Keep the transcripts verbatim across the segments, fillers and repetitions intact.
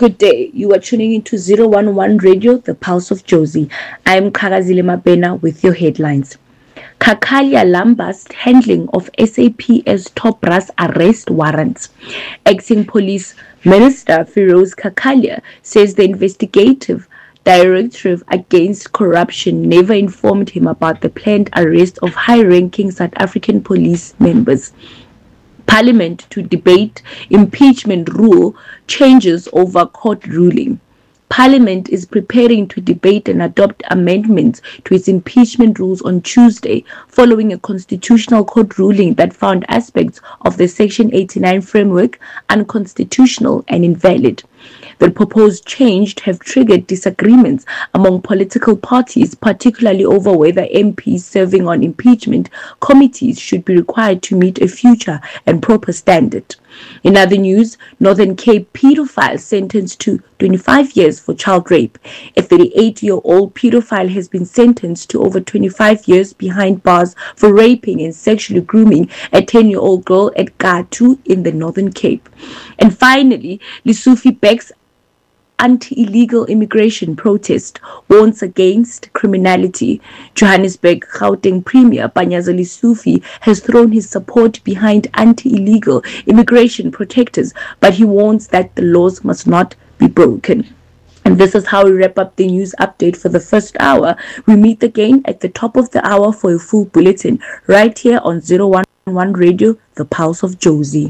Good day. You are tuning into zero one one Radio, the Pulse of Jozi. I am Kagazile Mabena with your headlines. Khakhalya lambast handling of S A P S top brass arrest warrants. Acting Police Minister Feroz Khakhalya says the investigative Directorate Against Corruption never informed him about the planned arrest of high-ranking South African police members. Parliament to debate impeachment rule changes over court ruling. Parliament is preparing to debate and adopt amendments to its impeachment rules on Tuesday, following a constitutional court ruling that found aspects of the Section eighty-nine framework unconstitutional and invalid. The proposed change have triggered disagreements among political parties, particularly over whether M Ps serving on impeachment committees should be required to meet a future and proper standard. In other news, Northern Cape pedophile sentenced to twenty-five years for child rape. A thirty-eight-year-old pedophile has been sentenced to over twenty-five years behind bars for raping and sexually grooming a ten-year-old girl at Gatu in the Northern Cape. And finally, Lesofie backs anti-illegal immigration protest, warns against criminality. Johannesburg Gauteng Premier Panyaza Lesofie has thrown his support behind anti-illegal immigration protectors, but he warns that the laws must not be broken. And this is how we wrap up the news update for the first hour. We meet again at the top of the hour for a full bulletin, right here on zero one one Radio, the Pulse of Jozi.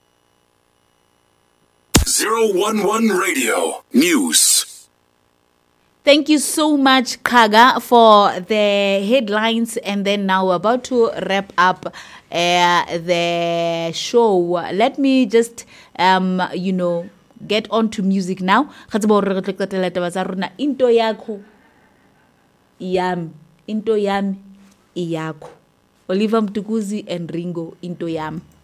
zero one one Radio News. Thank you so much, Kaga, for the headlines. And then now we're about to wrap up uh, the show. Let me just, um, you know, get on to music now. Into yako yam, into yam iyako. Oliver Mtukuzi and Ringo, into yam.